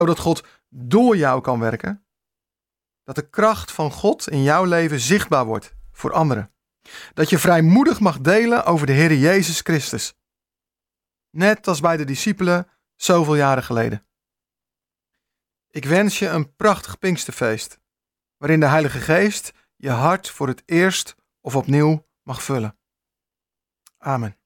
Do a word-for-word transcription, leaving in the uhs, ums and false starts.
zodat God door jou kan werken. Dat de kracht van God in jouw leven zichtbaar wordt voor anderen. Dat je vrijmoedig mag delen over de Heer Jezus Christus. Net als bij de discipelen zoveel jaren geleden. Ik wens je een prachtig Pinksterfeest, waarin de Heilige Geest je hart voor het eerst of opnieuw mag vullen. Amen.